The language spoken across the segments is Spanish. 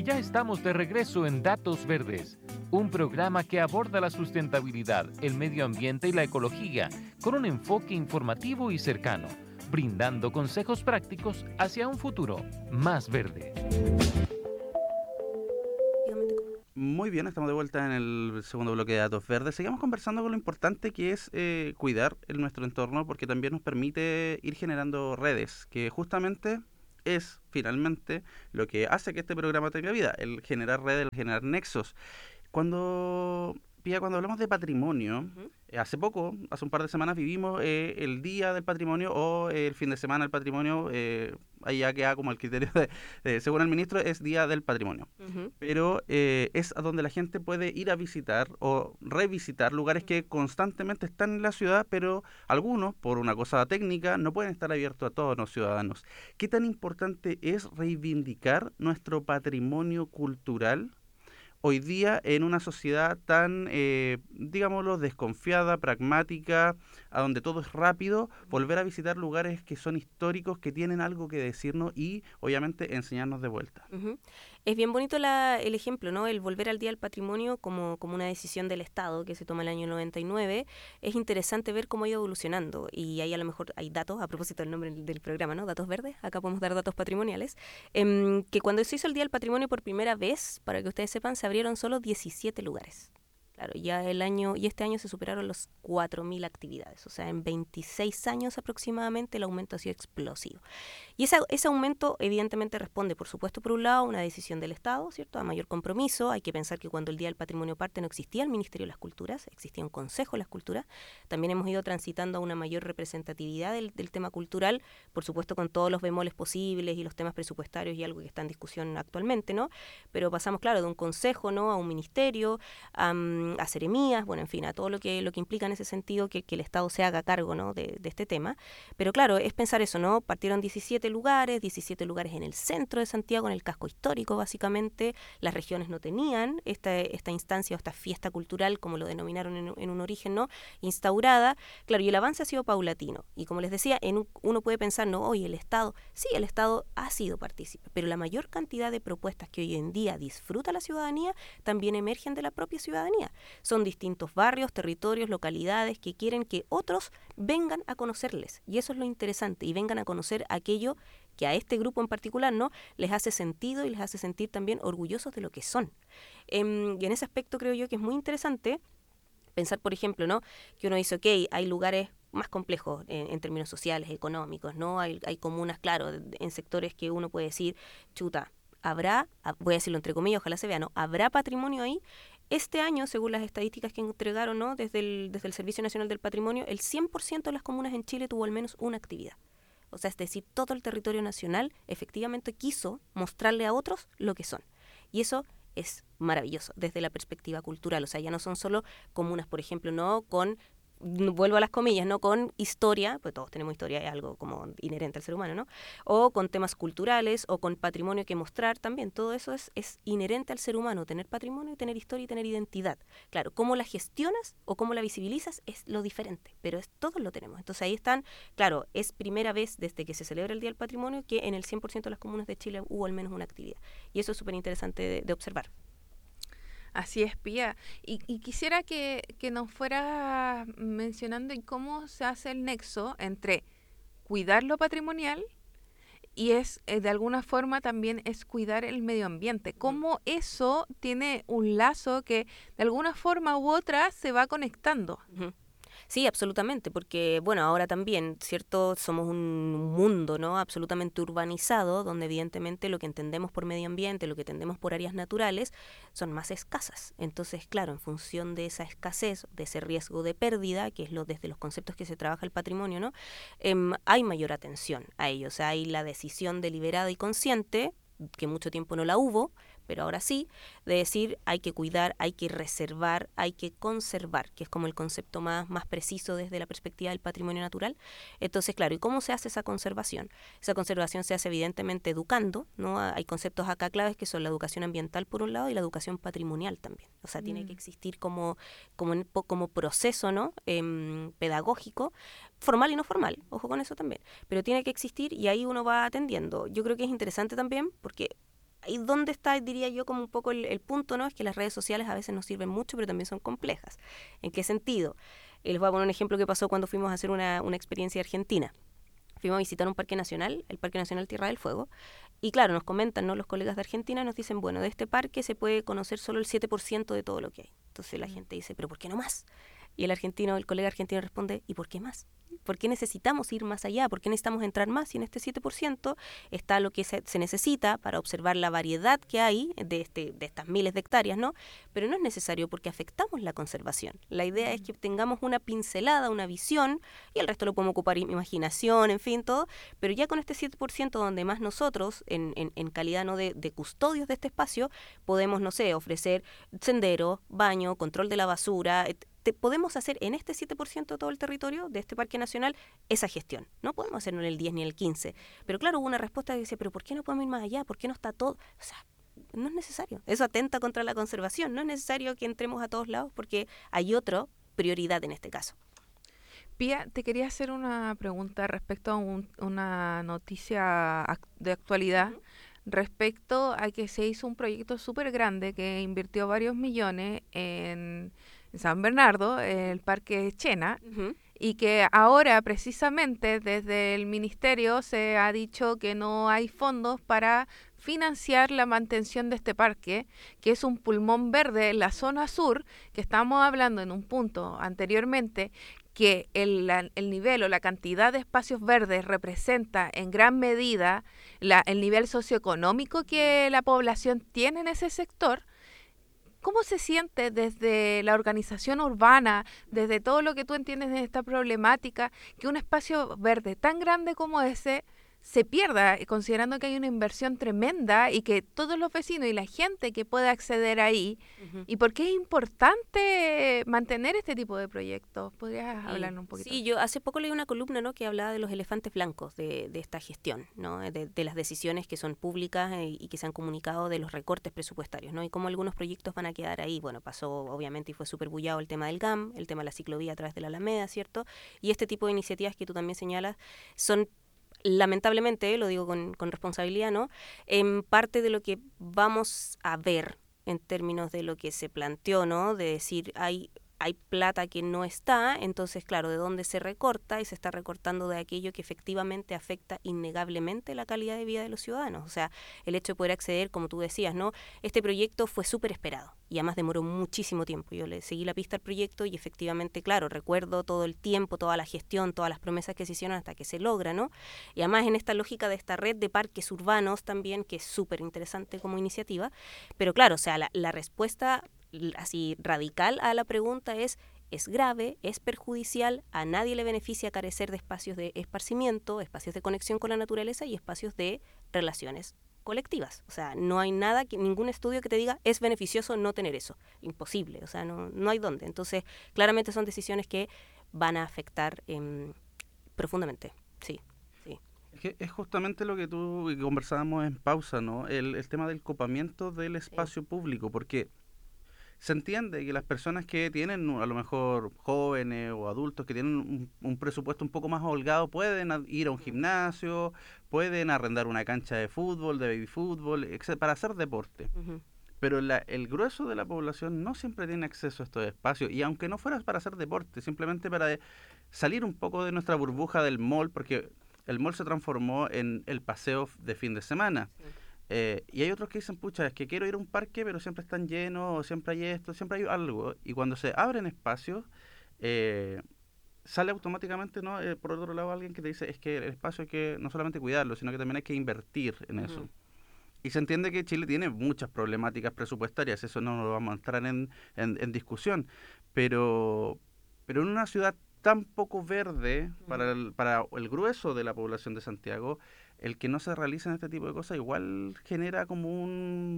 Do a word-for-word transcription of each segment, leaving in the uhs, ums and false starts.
ya estamos de regreso en Datos Verdes, un programa que aborda la sustentabilidad, el medio ambiente y la ecología con un enfoque informativo y cercano, brindando consejos prácticos hacia un futuro más verde. Muy bien, estamos de vuelta en el segundo bloque de Datos Verdes. Sigamos conversando con lo importante que es eh, cuidar el, nuestro entorno, porque también nos permite ir generando redes, que justamente es finalmente lo que hace que este programa tenga vida, el generar redes, el generar nexos. Cuando, Pía, cuando hablamos de patrimonio, Ujú. eh, hace poco, hace un par de semanas vivimos eh, el Día del Patrimonio o eh, el fin de semana del patrimonio, eh, ahí ya queda como el criterio de, de- según el ministro, es Día del Patrimonio. Ujú. Pero eh, es a donde la gente puede ir a visitar o revisitar lugares que constantemente están en la ciudad, pero algunos, por una cosa técnica, no pueden estar abiertos a todos los ciudadanos. ¿Qué tan importante es reivindicar nuestro patrimonio cultural hoy día en una sociedad tan, eh, digámoslo, desconfiada, pragmática, a donde todo es rápido, volver a visitar lugares que son históricos, que tienen algo que decirnos y, obviamente, enseñarnos de vuelta? Ujú. Es bien bonito la, el ejemplo, ¿no? El volver al Día del Patrimonio como, como una decisión del Estado que se toma el año noventa y nueve. Es interesante ver cómo ha ido evolucionando y ahí a lo mejor hay datos, a propósito del nombre del programa, ¿no? Datos verdes, acá podemos dar datos patrimoniales, em, que cuando se hizo el Día del Patrimonio por primera vez, para que ustedes sepan, se abrieron solo diecisiete lugares. Claro, ya el año y este año se superaron los cuatro mil actividades, o sea, en veintiséis años aproximadamente el aumento ha sido explosivo. Y ese, ese aumento evidentemente responde, por supuesto, por un lado, a una decisión del Estado, ¿cierto? A mayor compromiso. Hay que pensar que cuando el Día del Patrimonio parte no existía el Ministerio de las Culturas, existía un Consejo de las Culturas. También hemos ido transitando a una mayor representatividad del, del tema cultural, por supuesto con todos los bemoles posibles y los temas presupuestarios y algo que está en discusión actualmente, ¿no? Pero pasamos, claro, de un Consejo, ¿no? A un Ministerio, a, a Seremías, bueno, en fin, a todo lo que, lo que implica en ese sentido que, que el Estado se haga cargo, ¿no? de, de este tema. Pero claro, es pensar eso, ¿no? Partieron diecisiete lugares, diecisiete lugares en el centro de Santiago, en el casco histórico básicamente. Las regiones no tenían esta, esta instancia o esta fiesta cultural, como lo denominaron en, en un origen, ¿no? Instaurada. Claro, y el avance ha sido paulatino. Y como les decía, en un, uno puede pensar, no, oye, el Estado, sí, el Estado ha sido partícipe, pero la mayor cantidad de propuestas que hoy en día disfruta la ciudadanía también emergen de la propia ciudadanía. Son distintos barrios, territorios, localidades que quieren que otros vengan a conocerles. Y eso es lo interesante, y vengan a conocer aquello que a este grupo en particular, ¿no?, les hace sentido y les hace sentir también orgullosos de lo que son. Eh, y en ese aspecto creo yo que es muy interesante pensar, por ejemplo, ¿no?, que uno dice, ok, hay lugares más complejos en, en términos sociales, económicos, ¿no? Hay, hay comunas, claro, en sectores que uno puede decir, chuta, habrá, voy a decirlo entre comillas, ojalá se vea, ¿no? ¿Habrá patrimonio ahí? Este año, según las estadísticas que entregaron, ¿no?, desde el, desde el Servicio Nacional del Patrimonio, el cien por ciento de las comunas en Chile tuvo al menos una actividad. O sea, es decir, todo el territorio nacional efectivamente quiso mostrarle a otros lo que son. Y eso es maravilloso desde la perspectiva cultural. O sea, ya no son solo comunas, por ejemplo, no con, vuelvo a las comillas, no con historia, pues todos tenemos historia, es algo como inherente al ser humano, ¿no? O con temas culturales o con patrimonio que mostrar también. Todo eso es, es inherente al ser humano, tener patrimonio, tener historia y tener identidad. Claro, cómo la gestionas o cómo la visibilizas es lo diferente, pero es, todos lo tenemos. Entonces ahí están, claro, es primera vez desde que se celebra el Día del Patrimonio que en el cien por ciento de las comunas de Chile hubo al menos una actividad. Y eso es súper interesante de, de observar. Así es, Pía. Y, y quisiera que, que nos fuera mencionando en cómo se hace el nexo entre cuidar lo patrimonial y es eh, de alguna forma también es cuidar el medio ambiente. Cómo eso tiene un lazo que de alguna forma u otra se va conectando. Uh-huh. Sí, absolutamente, porque, bueno, ahora también, ¿cierto? Somos un mundo, ¿no?, absolutamente urbanizado, donde evidentemente lo que entendemos por medio ambiente, lo que entendemos por áreas naturales, son más escasas. Entonces, claro, en función de esa escasez, de ese riesgo de pérdida, que es lo desde los conceptos que se trabaja el patrimonio, ¿no?, eh, hay mayor atención a ello. O sea, hay la decisión deliberada y consciente, que mucho tiempo no la hubo, pero ahora sí, de decir hay que cuidar, hay que reservar, hay que conservar, que es como el concepto más, más preciso desde la perspectiva del patrimonio natural. Entonces, claro, ¿y cómo se hace esa conservación? Esa conservación se hace evidentemente educando, ¿no? Hay conceptos acá claves que son la educación ambiental por un lado y la educación patrimonial también. O sea, mm. tiene que existir como, como, como proceso, ¿no?, eh, pedagógico, formal y no formal, ojo con eso también, pero tiene que existir y ahí uno va atendiendo. Yo creo que es interesante también porque ahí donde está, diría yo, como un poco el, el punto, ¿no? Es que las redes sociales a veces nos sirven mucho, pero también son complejas. ¿En qué sentido? Eh, les voy a poner un ejemplo que pasó cuando fuimos a hacer una, una experiencia argentina. Fuimos a visitar un parque nacional, el Parque Nacional Tierra del Fuego, y claro, nos comentan, ¿no? Los colegas de Argentina nos dicen, bueno, de este parque se puede conocer solo el siete por ciento de todo lo que hay. Entonces la gente dice, ¿pero por qué no más? Y el argentino, el colega argentino responde, ¿y por qué más? ¿Por qué necesitamos ir más allá? ¿Por qué necesitamos entrar más? Y en este siete por ciento está lo que se, se necesita para observar la variedad que hay de, este, de estas miles de hectáreas, ¿no? Pero no es necesario porque afectamos la conservación. La idea es que tengamos una pincelada, una visión, y el resto lo podemos ocupar imaginación, en fin, todo, pero ya con este siete por ciento donde más nosotros, en, en, en calidad ¿no? de, de custodios de este espacio, podemos, no sé, ofrecer sendero, baño, control de la basura, et- Te podemos hacer en este siete por ciento de todo el territorio de este parque nacional esa gestión. No podemos hacerlo en el diez ni en el quince. Pero claro, hubo una respuesta que dice, pero ¿por qué no podemos ir más allá? ¿Por qué no está todo? O sea, no es necesario. Eso atenta contra la conservación. No es necesario que entremos a todos lados porque hay otra prioridad en este caso. Pía, te quería hacer una pregunta respecto a un- una noticia ac- de actualidad. Uh-huh. Respecto a que se hizo un proyecto súper grande que invirtió varios millones en San Bernardo, el Parque Chena, Uh-huh. y que ahora precisamente desde el ministerio se ha dicho que no hay fondos para financiar la mantención de este parque, que es un pulmón verde en la zona sur, que estábamos hablando en un punto anteriormente, que el, la- el nivel o la cantidad de espacios verdes representa en gran medida la- el nivel socioeconómico que la población tiene en ese sector. ¿Cómo se siente desde la organización urbana, desde todo lo que tú entiendes de esta problemática, que un espacio verde tan grande como ese se pierda, eh, considerando que hay una inversión tremenda y que todos los vecinos y la gente que pueda acceder ahí, Uh-huh. y por qué es importante mantener este tipo de proyectos? ¿Podrías Sí, hablarnos un poquito? sí, yo hace poco leí una columna, ¿no? que hablaba de los elefantes blancos de, de esta gestión, ¿no? de, de las decisiones que son públicas eh, y que se han comunicado de los recortes presupuestarios, ¿no? y cómo algunos proyectos van a quedar ahí. Bueno, pasó obviamente y fue súper bullado el tema del G A M, el tema de la ciclovía a través de la Alameda, ¿cierto? Y este tipo de iniciativas que tú también señalas son, lamentablemente, lo digo con, con responsabilidad, ¿no? en parte de lo que vamos a ver en términos de lo que se planteó, ¿no? De decir, hay, hay plata que no está, entonces, claro, de dónde se recorta y se está recortando de aquello que efectivamente afecta innegablemente la calidad de vida de los ciudadanos. O sea, el hecho de poder acceder, como tú decías, ¿no? Este proyecto fue súper esperado y además demoró muchísimo tiempo. Yo le seguí la pista al proyecto y efectivamente, claro, recuerdo todo el tiempo, toda la gestión, todas las promesas que se hicieron hasta que se logra, ¿no? Y además en esta lógica de esta red de parques urbanos también, que es súper interesante como iniciativa. Pero claro, o sea, la, la respuesta l- así radical a la pregunta es, es grave, es perjudicial, a nadie le beneficia carecer de espacios de esparcimiento, espacios de conexión con la naturaleza y espacios de relaciones colectivas. O sea, no hay nada, que, ningún estudio que te diga es beneficioso no tener eso. Imposible, o sea, no, no hay dónde. Entonces, claramente son decisiones que van a afectar em, profundamente, sí. sí. Es que es justamente lo que tú y conversábamos en pausa, ¿no? El, el tema del copamiento del espacio público, porque se entiende que las personas que tienen, a lo mejor jóvenes o adultos que tienen un, un presupuesto un poco más holgado, pueden a- ir a un gimnasio, pueden arrendar una cancha de fútbol, de baby fútbol, etcétera, para hacer deporte. Ujú. Pero la- el grueso de la población no siempre tiene acceso a estos espacios, y aunque no fuera para hacer deporte, simplemente para eh, salir un poco de nuestra burbuja del mall, porque el mall se transformó en el paseo de fin de semana. Sí. Eh, y hay otros que dicen, pucha, es que quiero ir a un parque, pero siempre están llenos, o siempre hay esto, siempre hay algo. Y cuando se abren espacios, eh, sale automáticamente, ¿no? Eh, por otro lado, alguien que te dice, es que el espacio hay que no solamente cuidarlo, sino que también hay que invertir en Ujú. eso. Y se entiende que Chile tiene muchas problemáticas presupuestarias, eso no lo vamos a entrar en, en, en discusión, pero, pero en una ciudad tan poco verde para el, para el grueso de la población de Santiago, el que no se realicen este tipo de cosas igual genera como un...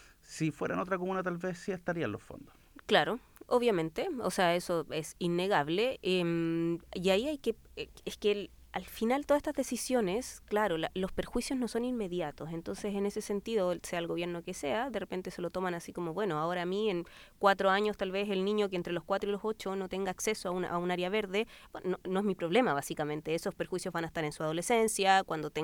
Si fuera en otra comuna tal vez sí estarían los fondos. Claro, obviamente, o sea, eso es innegable. em, y ahí hay que, eh, es que el- al final todas estas decisiones, claro, la- los perjuicios no son inmediatos. Entonces, en ese sentido, sea el gobierno que sea, de repente se lo toman así como, bueno, ahora a mí en cuatro años tal vez el niño que entre los cuatro y los ocho no tenga acceso a, una, a un área verde, bueno, no, no es mi problema básicamente. Esos perjuicios van a estar en su adolescencia, cuando tengan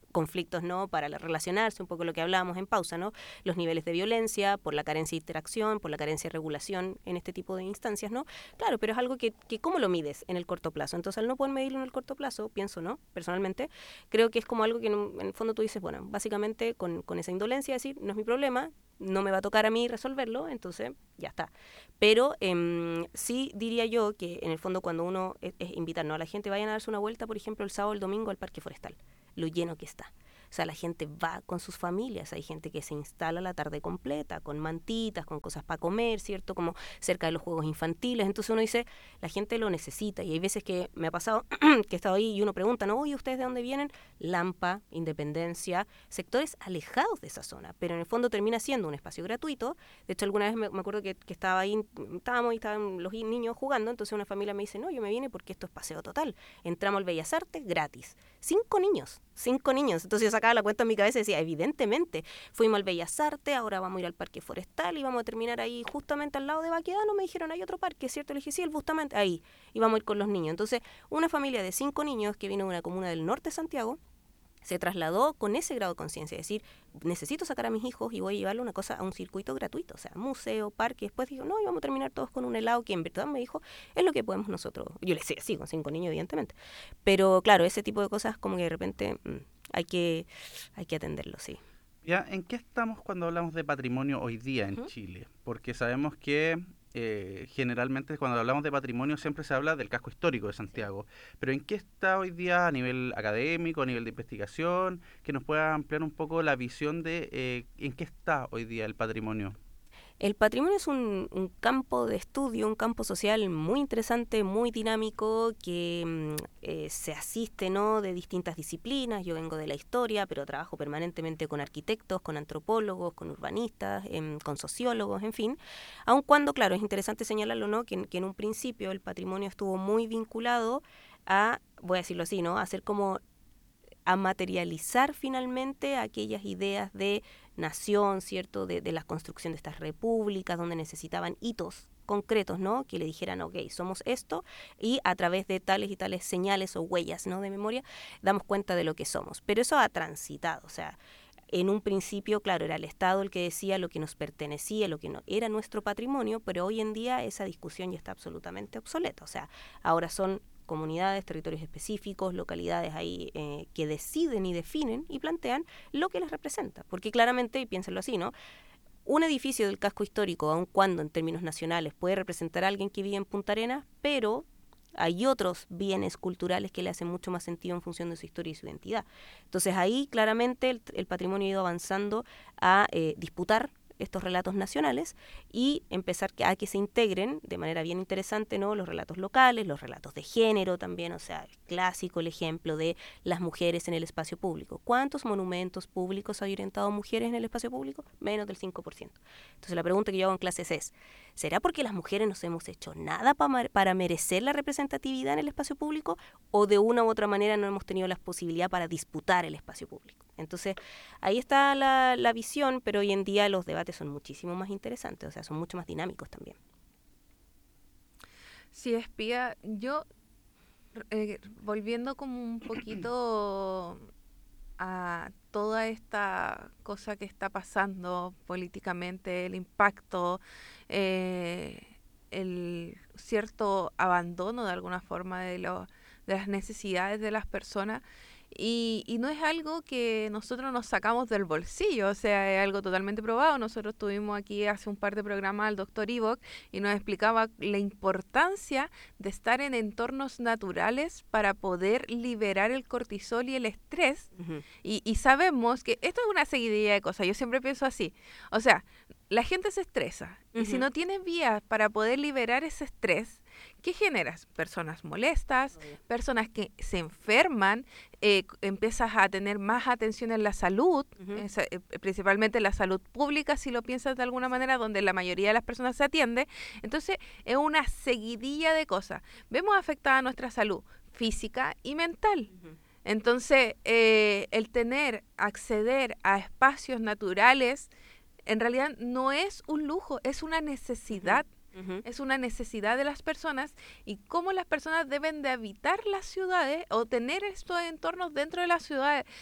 conflictos, ¿no? Para la- relacionarse, un poco lo que hablábamos en pausa, ¿no? Los niveles de violencia, por la carencia de interacción, por la carencia de regulación en este tipo de instancias, ¿no? Claro, pero es algo que, que ¿cómo lo mides en el corto plazo? Entonces, al no poder medirlo en el corto plazo, pienso, ¿no? Personalmente, creo que es como algo que en, un- en el fondo tú dices, bueno, básicamente con, con esa indolencia, decir, no es mi problema, no me va a tocar a mí resolverlo, entonces ya está. Pero em, sí diría yo que en el fondo cuando uno es, es invitar, ¿no? A la gente vayan a darse una vuelta, por ejemplo, el sábado o el domingo al Parque Forestal, lo lleno que está. O sea, la gente va con sus familias, hay gente que se instala la tarde completa, con mantitas, con cosas para comer, ¿cierto? Como cerca de los juegos infantiles. Entonces uno dice, la gente lo necesita. Y hay veces que me ha pasado que he estado ahí y uno pregunta, ¿no? Oye, ¿ustedes de dónde vienen? Lampa, Independencia, sectores alejados de esa zona. Pero en el fondo termina siendo un espacio gratuito. De hecho, alguna vez me, me acuerdo que, que estaba ahí, estábamos y estaban los niños jugando. Entonces una familia me dice, no, yo me vine porque esto es paseo total. Entramos al Bellas Artes gratis. Cinco niños, cinco niños. Entonces yo sacaba la cuenta en mi cabeza y decía, evidentemente, fuimos al Bellas Artes, ahora vamos a ir al Parque Forestal y vamos a terminar ahí justamente al lado de Baquedano. Me dijeron, hay otro parque, ¿cierto? Le dije, sí, el Bustamante, ahí. Y vamos a ir con los niños. Entonces, una familia de cinco niños que vino de una comuna del norte de Santiago, se trasladó con ese grado de conciencia, es decir, necesito sacar a mis hijos y voy a llevarle una cosa a un circuito gratuito, o sea, museo, parque, y después digo, no, y vamos a terminar todos con un helado, que en verdad me dijo, es lo que podemos nosotros, yo le decía, sí, con cinco niños, evidentemente, pero claro, ese tipo de cosas como que de repente mmm, hay que hay que atenderlo, sí. ¿Ya? ¿En qué estamos cuando hablamos de patrimonio hoy día en ¿Mm? Chile? Porque sabemos que eh, generalmente cuando hablamos de patrimonio siempre se habla del casco histórico de Santiago. Pero ¿en qué está hoy día a nivel académico, a nivel de investigación? Que nos pueda ampliar un poco la visión de eh, en qué está hoy día el patrimonio. El patrimonio es un, un campo de estudio, un campo social muy interesante, muy dinámico, que mm, eh, se asiste, ¿no? De distintas disciplinas. Yo vengo de la historia, pero trabajo permanentemente con arquitectos, con antropólogos, con urbanistas, em, con sociólogos, en fin. Aun cuando, claro, es interesante señalarlo, ¿no? Que, en- que en un principio el patrimonio estuvo muy vinculado a, voy a decirlo así, ¿no? A ser como a materializar finalmente aquellas ideas de nación, ¿cierto? De, de la construcción de estas repúblicas, donde necesitaban hitos concretos, ¿no? Que le dijeran, ok, somos esto, y a través de tales y tales señales o huellas, ¿no? De memoria, damos cuenta de lo que somos. Pero eso ha transitado, o sea, en un principio, claro, era el Estado el que decía lo que nos pertenecía, lo que no era nuestro patrimonio, pero hoy en día esa discusión ya está absolutamente obsoleta. O sea, ahora son comunidades, territorios específicos, localidades ahí eh, que deciden y definen y plantean lo que les representa. Porque claramente, y piénsenlo así, ¿no? Un edificio del casco histórico, aun cuando en términos nacionales puede representar a alguien que vive en Punta Arenas, pero hay otros bienes culturales que le hacen mucho más sentido en función de su historia y su identidad. Entonces ahí claramente el, el patrimonio ha ido avanzando a eh, disputar estos relatos nacionales y empezar a que se integren de manera bien interesante, ¿no? Los relatos locales, los relatos de género también, o sea, el clásico, el ejemplo de las mujeres en el espacio público. ¿Cuántos monumentos públicos hay orientado a mujeres en el espacio público? Menos del cinco por ciento. Entonces la pregunta que yo hago en clases es, ¿será porque las mujeres nos hemos hecho nada pa para merecer la representatividad en el espacio público o de una u otra manera no hemos tenido la posibilidad para disputar el espacio público? Entonces, ahí está la, la visión, pero hoy en día los debates son muchísimo más interesantes, o sea, son mucho más dinámicos también. Sí, espía, yo, eh, volviendo como un poquito a toda esta cosa que está pasando políticamente, el impacto, eh, el cierto abandono de alguna forma de, lo, de las necesidades de las personas, y, y no es algo que nosotros nos sacamos del bolsillo, o sea, es algo totalmente probado. Nosotros tuvimos aquí hace un par de programas al doctor Ivok y nos explicaba la importancia de estar en entornos naturales para poder liberar el cortisol y el estrés. Uh-huh. Y, y sabemos que esto es una seguidilla de cosas, yo siempre pienso así, o sea, la gente se estresa, uh-huh. y si no tienes vías para poder liberar ese estrés, ¿qué generas? Personas molestas, oh, personas que se enferman, eh, empiezas a tener más atención en la salud, uh-huh. esa, eh, principalmente en la salud pública, si lo piensas de alguna manera, donde la mayoría de las personas se atiende. Entonces, es una seguidilla de cosas. Vemos afectada nuestra salud física y mental. Uh-huh. Entonces, eh, el tener, acceder a espacios naturales, en realidad no es un lujo, es una necesidad. Uh-huh. Es una necesidad de las personas, y cómo las personas deben de habitar las ciudades o tener estos entornos dentro de las ciudades.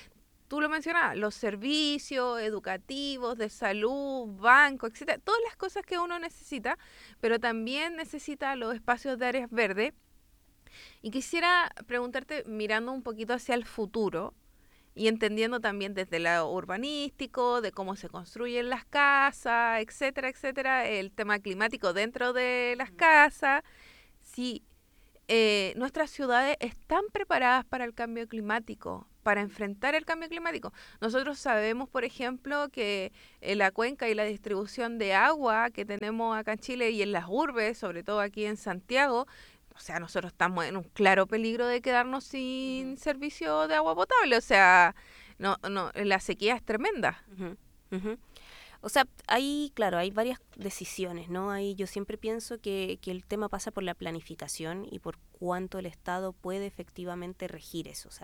tú lo mencionabas, los servicios educativos, de salud, banco, etcétera, todas las cosas que uno necesita, pero también necesita los espacios de áreas verdes. Y quisiera preguntarte, mirando un poquito hacia el futuro y entendiendo también desde el lado urbanístico, de cómo se construyen las casas, etcétera, etcétera, el tema climático dentro de las casas, si eh, nuestras ciudades están preparadas para el cambio climático, para enfrentar el cambio climático. Nosotros sabemos, por ejemplo, que en la cuenca y la distribución de agua que tenemos acá en Chile y en las urbes, sobre todo aquí en Santiago, o sea, nosotros estamos en un claro peligro de quedarnos sin uh-huh. servicio de agua potable. O sea, no, no, la sequía es tremenda. Uh-huh. Uh-huh. O sea, hay, claro, hay varias decisiones, ¿no? Ahí yo siempre pienso que, que el tema pasa por la planificación y por cuánto el Estado puede efectivamente regir eso. O sea,